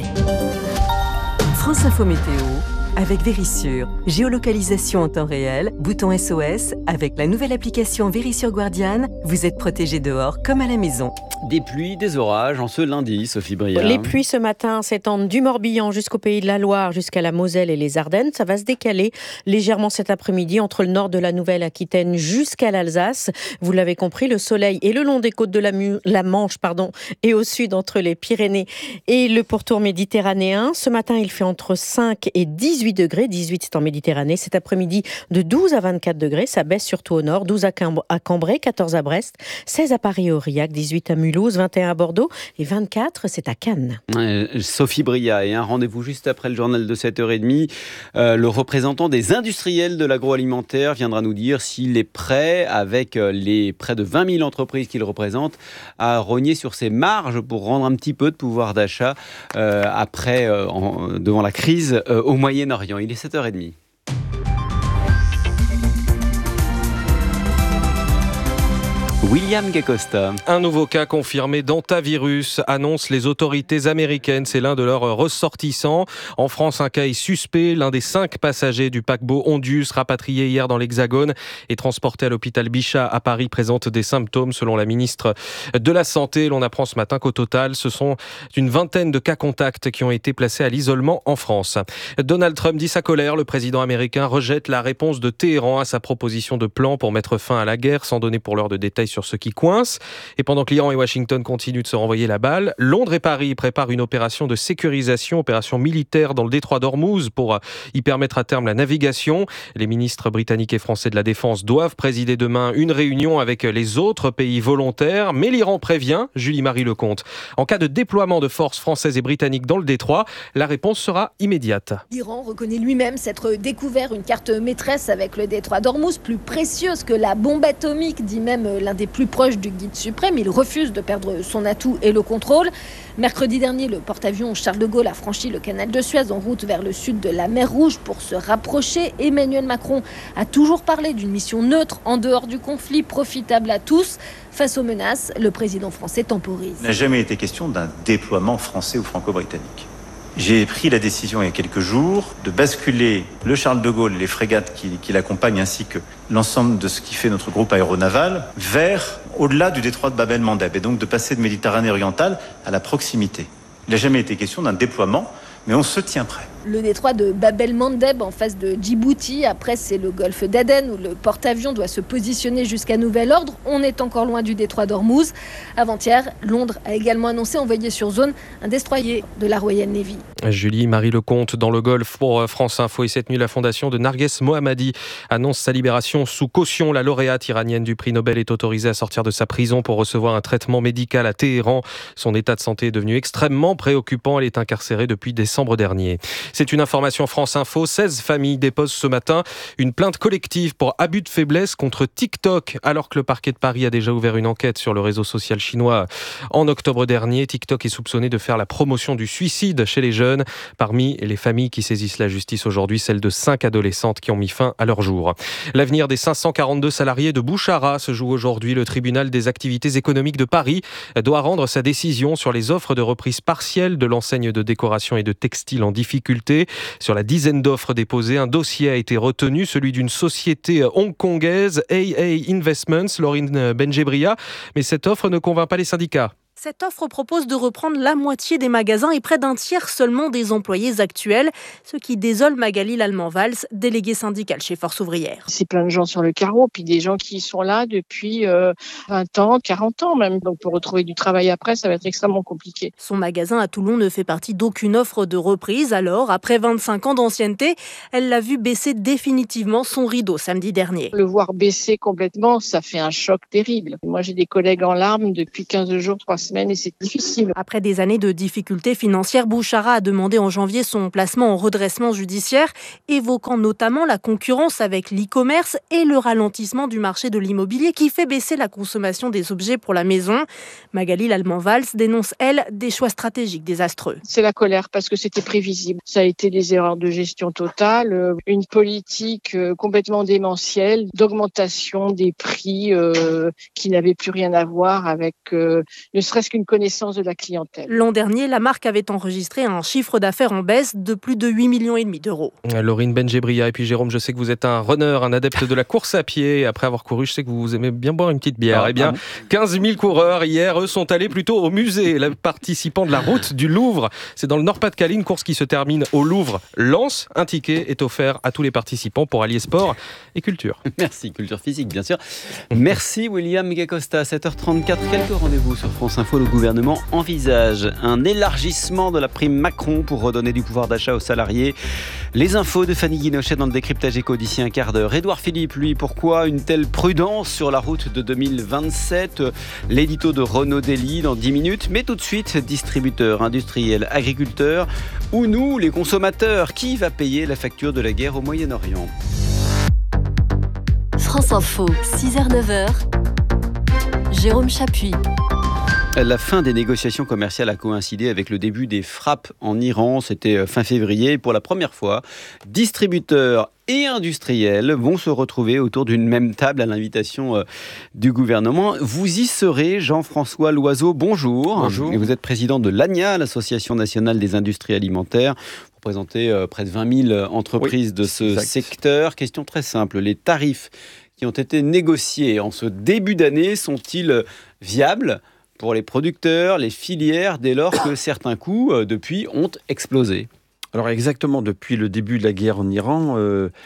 France Info Météo avec Vérissure. Géolocalisation en temps réel, bouton SOS. Avec la nouvelle application Vérissure Guardian, vous êtes protégé dehors comme à la maison. Des pluies, des orages en ce lundi, Sophie Briard. Les pluies ce matin s'étendent du Morbihan jusqu'au Pays de la Loire, jusqu'à la Moselle et les Ardennes. Ça va se décaler légèrement cet après-midi entre le nord de la Nouvelle-Aquitaine jusqu'à l'Alsace. Vous l'avez compris, le soleil est le long des côtes de la Manche, et au sud entre les Pyrénées et le pourtour méditerranéen. Ce matin, il fait entre 5 et 18 degrés. 18, c'est en Méditerranée. Cet après-midi, de 12 à 24 degrés. Ça baisse surtout au nord. 12 à Cambrai, 14 à Brest, 16 à Paris et Aurillac, 18 à Mulhouse, 21 à Bordeaux et 24, c'est à Cannes. Sophie Briard, et un rendez-vous juste après le journal de 7h30. Le représentant des industriels de l'agroalimentaire viendra nous dire s'il est prêt, avec les près de 20 000 entreprises qu'il représente, à rogner sur ses marges pour rendre un petit peu de pouvoir d'achat devant la crise au Moyen-Orient. Il est 7h30. William Gacosta. Un nouveau cas confirmé d'hantavirus, annoncent les autorités américaines. C'est l'un de leurs ressortissants. En France, un cas est suspect. L'un des 5 passagers du paquebot Ondius, rapatrié hier dans l'Hexagone et transporté à l'hôpital Bichat à Paris, présente des symptômes selon la ministre de la Santé. L'on apprend ce matin qu'au total, ce sont une vingtaine de cas contacts qui ont été placés à l'isolement en France. Donald Trump dit sa colère. Le président américain rejette la réponse de Téhéran à sa proposition de plan pour mettre fin à la guerre, sans donner pour l'heure de détails sur ce qui coince. Et pendant que l'Iran et Washington continuent de se renvoyer la balle, Londres et Paris préparent une opération de sécurisation, opération militaire dans le détroit d'Ormuz pour y permettre à terme la navigation. Les ministres britanniques et français de la Défense doivent présider demain une réunion avec les autres pays volontaires. Mais l'Iran prévient, Julie-Marie Lecomte, en cas de déploiement de forces françaises et britanniques dans le détroit, la réponse sera immédiate. L'Iran reconnaît lui-même s'être découvert une carte maîtresse avec le détroit d'Ormuz, plus précieuse que la bombe atomique, dit même l'un des plus proches du guide suprême. Il refuse de perdre son atout et le contrôle. Mercredi dernier, le porte-avions Charles de Gaulle a franchi le canal de Suez en route vers le sud de la mer Rouge pour se rapprocher. Emmanuel Macron a toujours parlé d'une mission neutre en dehors du conflit, profitable à tous. Face aux menaces, le président français temporise. Il n'a jamais été question d'un déploiement français ou franco-britannique. J'ai pris la décision il y a quelques jours de basculer le Charles de Gaulle, les frégates qui l'accompagnent ainsi que l'ensemble de ce qui fait notre groupe aéronaval vers au-delà du détroit de Bab el-Mandeb et donc de passer de Méditerranée orientale à la proximité. Il n'a jamais été question d'un déploiement, mais on se tient prêt. Le détroit de Bab el-Mandeb en face de Djibouti. Après, c'est le golfe d'Aden où le porte-avions doit se positionner jusqu'à nouvel ordre. On est encore loin du détroit d'Ormuz. Avant-hier, Londres a également annoncé envoyer sur zone un destroyer de la Royal Navy. Julie-Marie Lecomte dans le Golfe pour France Info. Et cette nuit, la fondation de Narges Mohammadi annonce sa libération sous caution. La lauréate iranienne du prix Nobel est autorisée à sortir de sa prison pour recevoir un traitement médical à Téhéran. Son état de santé est devenu extrêmement préoccupant. Elle est incarcérée depuis décembre dernier. C'est une information France Info. 16 familles déposent ce matin une plainte collective pour abus de faiblesse contre TikTok. Alors que le parquet de Paris a déjà ouvert une enquête sur le réseau social chinois en octobre dernier, TikTok est soupçonné de faire la promotion du suicide chez les jeunes. Parmi les familles qui saisissent la justice aujourd'hui, celle de 5 adolescentes qui ont mis fin à leur jour. L'avenir des 542 salariés de Bouchara se joue aujourd'hui. Le tribunal des activités économiques de Paris doit rendre sa décision sur les offres de reprise partielle de l'enseigne de décoration et de textile en difficulté. Sur la dizaine d'offres déposées, un dossier a été retenu, celui d'une société hongkongaise, AA Investments, Laurine Benjebria. Mais cette offre ne convainc pas les syndicats. Cette offre propose de reprendre la moitié des magasins et près d'un tiers seulement des employés actuels, ce qui désole Magali Lallemand-Valls, déléguée syndicale chez Force Ouvrière. C'est plein de gens sur le carreau, puis des gens qui sont là depuis 20 ans, 40 ans même. Donc pour retrouver du travail après, ça va être extrêmement compliqué. Son magasin à Toulon ne fait partie d'aucune offre de reprise. Alors, après 25 ans d'ancienneté, elle l'a vu baisser définitivement son rideau samedi dernier. Le voir baisser complètement, ça fait un choc terrible. Moi, j'ai des collègues en larmes depuis 15 jours, 3 semaines. Et c'est difficile. Après des années de difficultés financières, Bouchara a demandé en janvier son placement en redressement judiciaire, évoquant notamment la concurrence avec l'e-commerce et le ralentissement du marché de l'immobilier qui fait baisser la consommation des objets pour la maison. Magali Lallemand-Valls dénonce, elle, des choix stratégiques désastreux. C'est la colère parce que c'était prévisible. Ça a été des erreurs de gestion totale, une politique complètement démentielle, d'augmentation des prix qui n'avaient plus rien à voir avec ne serait-ce qu'une connaissance de la clientèle. L'an dernier, la marque avait enregistré un chiffre d'affaires en baisse de plus de 8,5 millions d'euros. Laurine Benjebria, et puis Jérôme, je sais que vous êtes un runner, un adepte de la course à pied. Après avoir couru, je sais que vous aimez bien boire une petite bière. 15 000 coureurs hier, eux, sont allés plutôt au musée. Les participants de la route du Louvre, c'est dans le Nord-Pas-de-Calais, une course qui se termine au Louvre-Lens. Un ticket est offert à tous les participants pour allier sport et culture. Merci, culture physique, bien sûr. Merci, William Megacosta. 7h34, quelques rendez-vous sur France Info. Le gouvernement envisage un élargissement de la prime Macron pour redonner du pouvoir d'achat aux salariés. Les infos de Fanny Guinochet dans le décryptage éco d'ici un quart d'heure. Édouard Philippe, lui, pourquoi une telle prudence sur la route de 2027 ? L'édito de Renaud Dely dans 10 minutes. Mais tout de suite, distributeurs, industriels, agriculteurs ou nous, les consommateurs, qui va payer la facture de la guerre au Moyen-Orient ? France Info, 6h-9h, Jérôme Chapuis. La fin des négociations commerciales a coïncidé avec le début des frappes en Iran. C'était fin février. Pour la première fois, distributeurs et industriels vont se retrouver autour d'une même table à l'invitation du gouvernement. Vous y serez, Jean-François Loiseau. Bonjour. Bonjour. Et vous êtes président de l'ANIA, l'Association nationale des industries alimentaires. Vous représentez près de 20 000 entreprises de ce secteur. Question très simple. Les tarifs qui ont été négociés en ce début d'année sont-ils viables pour les producteurs, les filières, dès lors que certains coûts, depuis, ont explosé ? Alors exactement, depuis le début de la guerre en Iran,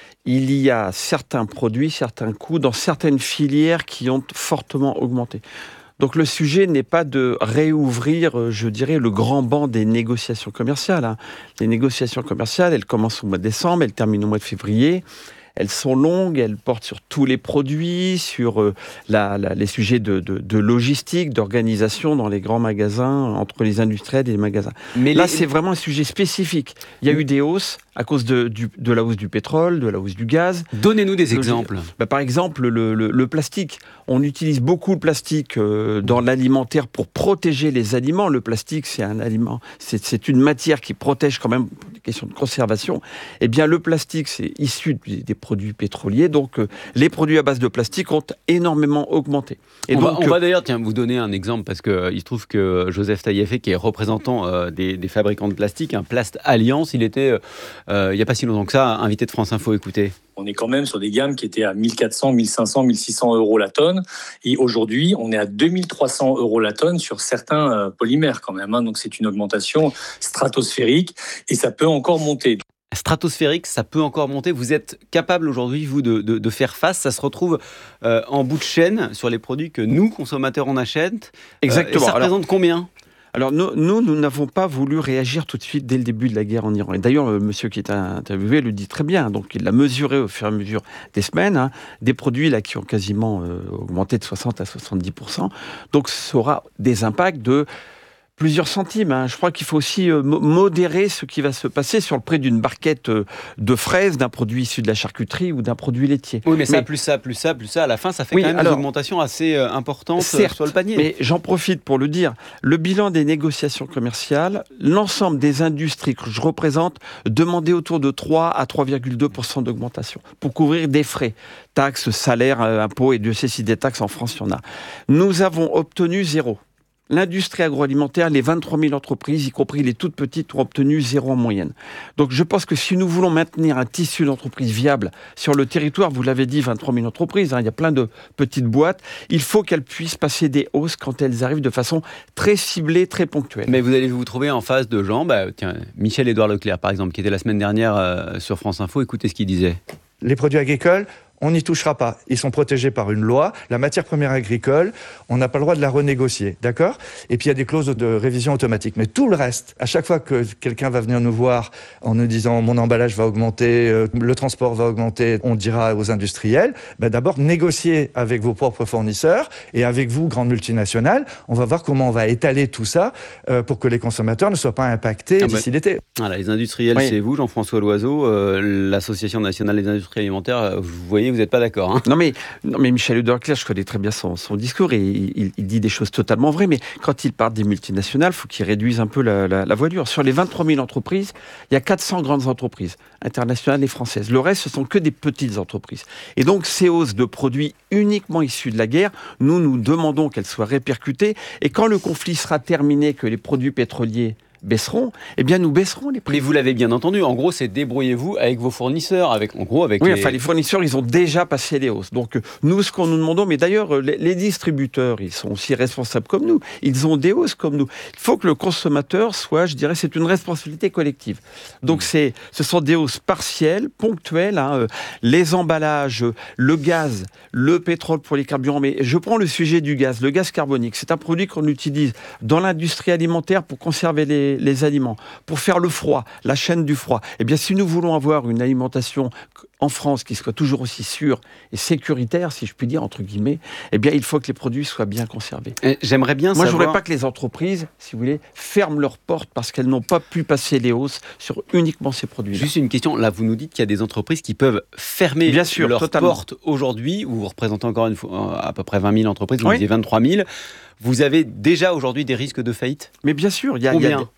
il y a certains produits, certains coûts dans certaines filières qui ont fortement augmenté. Donc le sujet n'est pas de réouvrir, je dirais, le grand banc des négociations commerciales. Les négociations commerciales, elles commencent au mois de décembre, elles terminent au mois de février. Elles sont longues, elles portent sur tous les produits, sur les sujets de logistique, d'organisation dans les grands magasins, entre les industriels et les magasins. Mais là, c'est vraiment un sujet spécifique. Il y a eu des hausses à cause de la hausse du pétrole, de la hausse du gaz. Donnez-nous des exemples. Par exemple, le plastique. On utilise beaucoup le plastique dans l'alimentaire pour protéger les aliments. Le plastique, c'est un aliment, c'est une matière qui protège quand même pour des questions de conservation. Eh bien, le plastique, c'est issu des produits pétroliers. Donc, les produits à base de plastique ont énormément augmenté. Et on va d'ailleurs vous donner un exemple, parce qu'il se trouve que Joseph Taïefé, qui est représentant des fabricants de plastique, Plast Alliance, il était, il n'y a pas si longtemps que ça, invité de France Info. Écoutez. On est quand même sur des gammes qui étaient à 1400, 1500, 1600 euros la tonne. Et aujourd'hui, on est à 2300 euros la tonne sur certains polymères quand même. Donc c'est une augmentation stratosphérique et ça peut encore monter. Stratosphérique, ça peut encore monter. Vous êtes capable aujourd'hui, vous, de faire face. Ça se retrouve en bout de chaîne sur les produits que nous, consommateurs, on achète. Exactement. Et ça représente combien ? Alors nous n'avons pas voulu réagir tout de suite dès le début de la guerre en Iran. Et d'ailleurs, le monsieur qui est interviewé le dit très bien. Donc il l'a mesuré au fur et à mesure des semaines. Des produits là qui ont quasiment augmenté de 60 à 70%. Donc ça aura des impacts de plusieurs centimes. Je crois qu'il faut aussi modérer ce qui va se passer sur le prix d'une barquette de fraises, d'un produit issu de la charcuterie ou d'un produit laitier. Oui, mais ça, plus ça, à la fin, ça fait quand même des augmentations assez importantes sur le panier. Mais j'en profite pour le dire. Le bilan des négociations commerciales, l'ensemble des industries que je représente demandaient autour de 3 à 3,2% d'augmentation pour couvrir des frais, taxes, salaires, impôts, et Dieu sait si des taxes en France, il y en a. Nous avons obtenu 0. L'industrie agroalimentaire, les 23 000 entreprises, y compris les toutes petites, ont obtenu 0 en moyenne. Donc je pense que si nous voulons maintenir un tissu d'entreprises viable sur le territoire, vous l'avez dit, 23 000 entreprises, il y a plein de petites boîtes, il faut qu'elles puissent passer des hausses quand elles arrivent de façon très ciblée, très ponctuelle. Mais vous allez vous trouver en face de gens, Michel-Édouard Leclerc par exemple, qui était la semaine dernière sur France Info, écoutez ce qu'il disait. Les produits agricoles, on n'y touchera pas. Ils sont protégés par une loi. La matière première agricole, on n'a pas le droit de la renégocier, d'accord ? Et puis il y a des clauses de révision automatique. Mais tout le reste, à chaque fois que quelqu'un va venir nous voir en nous disant mon emballage va augmenter, le transport va augmenter, on dira aux industriels, d'abord négociez avec vos propres fournisseurs et avec vous, grandes multinationales. On va voir comment on va étaler tout ça pour que les consommateurs ne soient pas impactés d'ici l'été. Voilà, les industriels, c'est vous, Jean-François Loiseau, l'Association nationale des industries alimentaires, vous voyez, vous n'êtes pas d'accord. Non mais Michel-Édouard Leclerc, je connais très bien son discours et il dit des choses totalement vraies, mais quand il parle des multinationales, il faut qu'il réduise un peu la voilure. Sur les 23 000 entreprises, il y a 400 grandes entreprises, internationales et françaises. Le reste, ce sont que des petites entreprises. Et donc, ces hausses de produits uniquement issus de la guerre, nous demandons qu'elles soient répercutées. Et quand le conflit sera terminé, que les produits pétroliers baisseront, eh bien nous baisserons les prix. Mais vous l'avez bien entendu, en gros c'est débrouillez-vous avec vos fournisseurs, les fournisseurs ils ont déjà passé les hausses. Donc nous ce qu'on nous demandons, mais d'ailleurs les distributeurs ils sont aussi responsables comme nous, ils ont des hausses comme nous. Il faut que le consommateur soit, je dirais, c'est une responsabilité collective. Donc ce sont des hausses partielles, ponctuelles, les emballages, le gaz, le pétrole pour les carburants, mais je prends le sujet du gaz, le gaz carbonique, c'est un produit qu'on utilise dans l'industrie alimentaire pour conserver les aliments, pour faire le froid, la chaîne du froid. Eh bien, si nous voulons avoir une alimentation en France qui soit toujours aussi sûre et sécuritaire, si je puis dire, entre guillemets, eh bien, il faut que les produits soient bien conservés. J'aimerais bien savoir... Moi, je ne voudrais pas que les entreprises, si vous voulez, ferment leurs portes parce qu'elles n'ont pas pu passer les hausses sur uniquement ces produits-là. Juste une question, là, vous nous dites qu'il y a des entreprises qui peuvent fermer leurs portes aujourd'hui, où vous représentez encore une fois à peu près 20 000 entreprises, vous disiez 23 000. Vous avez déjà aujourd'hui des risques de faillite ? Mais bien sûr, il y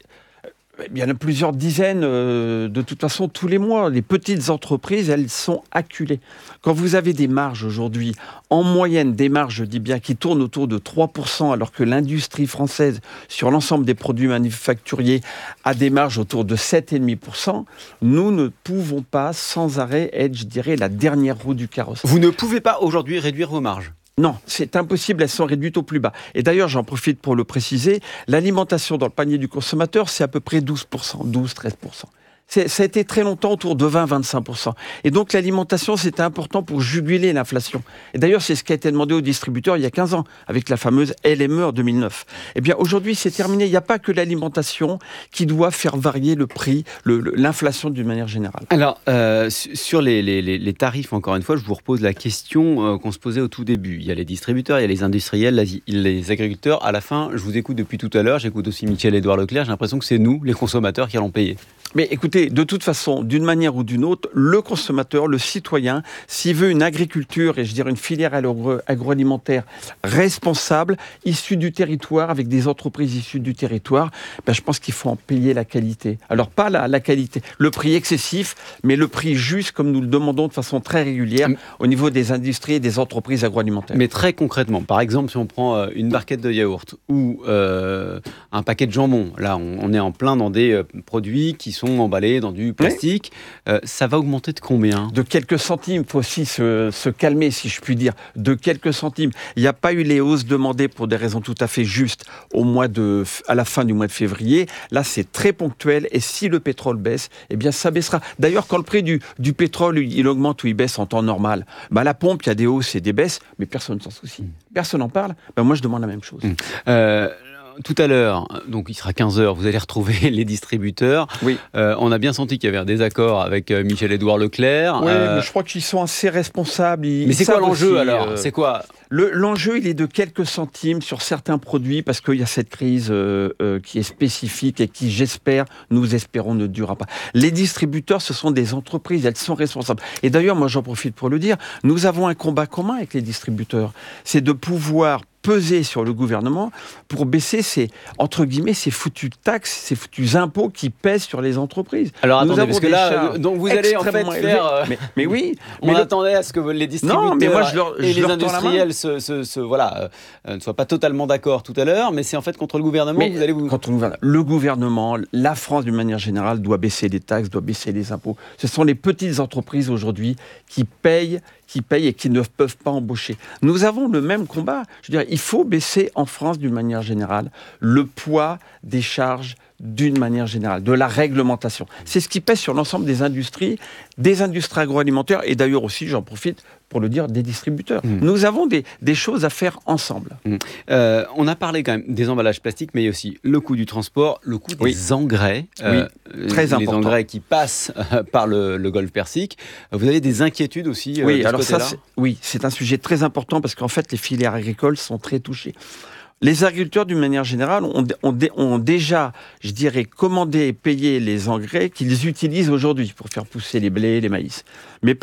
en a plusieurs dizaines, de toute façon, tous les mois. Les petites entreprises, elles sont acculées. Quand vous avez des marges aujourd'hui, en moyenne, des marges, je dis bien, qui tournent autour de 3%, alors que l'industrie française, sur l'ensemble des produits manufacturiers, a des marges autour de 7,5%, nous ne pouvons pas sans arrêt être, je dirais, la dernière roue du carrosse. Vous ne pouvez pas aujourd'hui réduire vos marges ? Non, c'est impossible, elles sont réduites au plus bas. Et d'ailleurs, j'en profite pour le préciser, l'alimentation dans le panier du consommateur, c'est à peu près 12%, 12-13%. Ça a été très longtemps autour de 20-25%. Et donc l'alimentation, c'était important pour juguler l'inflation. Et d'ailleurs, c'est ce qui a été demandé aux distributeurs il y a 15 ans, avec la fameuse LME en 2009. Eh bien, aujourd'hui, c'est terminé. Il n'y a pas que l'alimentation qui doit faire varier le prix, l'inflation d'une manière générale. Alors, sur les tarifs, encore une fois, je vous repose la question qu'on se posait au tout début. Il y a les distributeurs, il y a les industriels, les agriculteurs. À la fin, je vous écoute depuis tout à l'heure, j'écoute aussi Michel-Édouard Leclerc, j'ai l'impression que c'est nous, les consommateurs, qui allons payer. Mais écoutez, de toute façon, d'une manière ou d'une autre, le consommateur, le citoyen, s'il veut une agriculture, et je dirais une filière agroalimentaire responsable, issue du territoire, avec des entreprises issues du territoire, ben je pense qu'il faut en payer la qualité. Alors pas la qualité, le prix excessif, mais le prix juste, comme nous le demandons de façon très régulière au niveau des industries et des entreprises agroalimentaires. Mais très concrètement, par exemple, si on prend une barquette de yaourt ou un paquet de jambon, là on est en plein dans des produits qui sont emballés dans du plastique, ça va augmenter de combien ? De quelques centimes, il faut aussi se calmer, si je puis dire, de quelques centimes. Il n'y a pas eu les hausses demandées pour des raisons tout à fait justes à la fin du mois de février. Là, c'est très ponctuel, et si le pétrole baisse, eh bien ça baissera. D'ailleurs, quand le prix du pétrole, il augmente ou il baisse en temps normal, à la pompe, il y a des hausses et des baisses, mais personne ne s'en soucie. Personne n'en parle. Moi, je demande la même chose. Tout à l'heure, donc il sera 15h, vous allez retrouver les distributeurs. Oui. On a bien senti qu'il y avait un désaccord avec Michel-Édouard Leclerc. Oui, mais je crois qu'ils sont assez responsables. Mais c'est quoi l'enjeu alors ? C'est quoi ? L'enjeu, il est de quelques centimes sur certains produits, parce qu'il y a cette crise qui est spécifique et qui, nous espérons, ne durera pas. Les distributeurs, ce sont des entreprises, elles sont responsables. Et d'ailleurs, moi j'en profite pour le dire, nous avons un combat commun avec les distributeurs. C'est de pouvoir peser sur le gouvernement pour baisser ces foutues taxes, ces foutus impôts qui pèsent sur les entreprises. Alors attendez, parce que là, donc vous allez en fait faire... Mais oui. On attendait à ce que les distributeurs et les industriels ne soient pas totalement d'accord tout à l'heure, mais c'est en fait contre le gouvernement que vous allez vous... Contre le gouvernement, la France d'une manière générale doit baisser les taxes, doit baisser les impôts. Ce sont les petites entreprises aujourd'hui qui payent et qui ne peuvent pas embaucher. Nous avons le même combat. Je veux dire, il faut baisser en France d'une manière générale le poids des charges d'une manière générale, de la réglementation. C'est ce qui pèse sur l'ensemble des industries agroalimentaires, et d'ailleurs aussi, j'en profite pour le dire, des distributeurs. Nous avons des choses à faire ensemble. On a parlé quand même des emballages plastiques, mais il y a aussi le coût du transport, le coût des engrais. Très important. Les engrais qui passent par le golfe Persique. Vous avez des inquiétudes aussi de ce côté-là ? C'est un sujet très important, parce qu'en fait, les filières agricoles sont très touchées. Les agriculteurs, d'une manière générale, ont déjà, je dirais, commandé et payé les engrais qu'ils utilisent aujourd'hui pour faire pousser les blés, les maïs. Mais